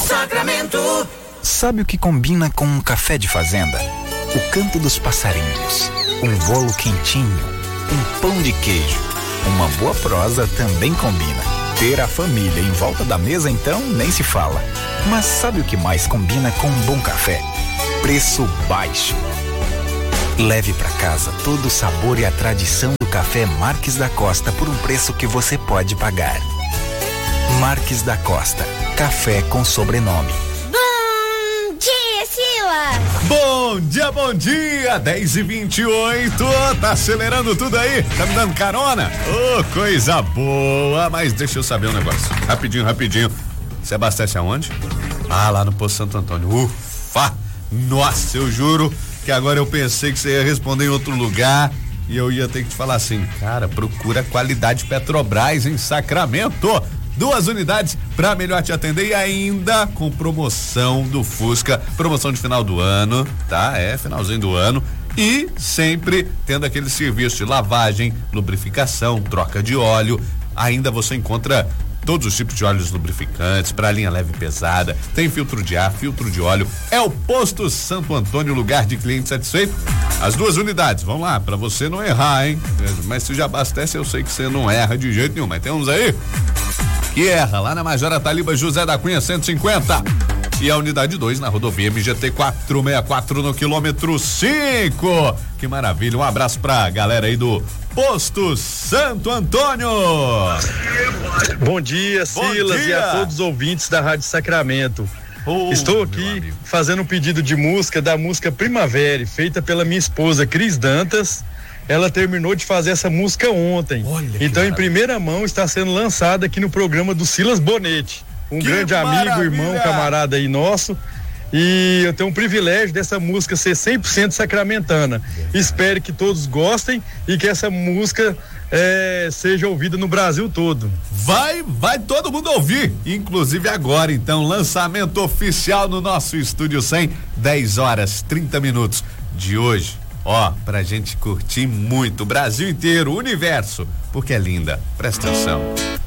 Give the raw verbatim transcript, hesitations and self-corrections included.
Sacramento. Sabe o que combina com um café de fazenda? O canto dos passarinhos, um bolo quentinho, um pão de queijo. Uma boa prosa também combina. Ter a família em volta da mesa, então, nem se fala. Mas sabe o que mais combina com um bom café? Preço baixo. Leve para casa todo o sabor e a tradição do café Marques da Costa por um preço que você pode pagar. Marques da Costa, café com sobrenome. Bom dia, Sila! Bom dia, bom dia, dez e vinte e oito, tá acelerando tudo aí? Tá me dando carona? Ô, oh, coisa boa, mas deixa eu saber um negócio, rapidinho, rapidinho. Você abastece aonde? Ah, lá no Posto Santo Antônio. Ufa! Nossa, eu juro que agora eu pensei que você ia responder em outro lugar e eu ia ter que te falar assim, cara, procura qualidade Petrobras em Sacramento. Duas unidades para melhor te atender e ainda com promoção do Fusca, promoção de final do ano, tá? É, finalzinho do ano. E sempre tendo aquele serviço de lavagem, lubrificação, troca de óleo. Ainda você encontra todos os tipos de óleos lubrificantes para linha leve e pesada, tem filtro de ar, filtro de óleo. É o Posto Santo Antônio, lugar de cliente satisfeito. As duas unidades, vamos lá, para você não errar, hein? Mas se já abastece, eu sei que você não erra de jeito nenhum, mas tem uns aí que erra, lá na Major Ataliba José da Cunha cento e cinquenta. E a unidade dois na rodovia M G T quatrocentos e sessenta e quatro no quilômetro cinco. Que maravilha, um abraço pra galera aí do Posto Santo Antônio. Bom dia, Bom Silas, dia. e a todos os ouvintes da Rádio Sacramento. Oh, Estou aqui fazendo um pedido de música da música Primavera, feita pela minha esposa Cris Dantas. Ela terminou de fazer essa música ontem. Olha, então, em primeira mão, está sendo lançada aqui no programa do Silas Bonetti. Um que grande amigo, maravilha. irmão, camarada aí nosso. E eu tenho um privilégio dessa música ser cem por cento sacramentana. É. Espero que todos gostem e que essa música é, seja ouvida no Brasil todo. Vai, vai todo mundo ouvir, inclusive agora, então, lançamento oficial no nosso Estúdio cem, dez horas, trinta minutos de hoje. Ó, pra gente curtir muito, o Brasil inteiro, o universo, porque é linda. Presta atenção.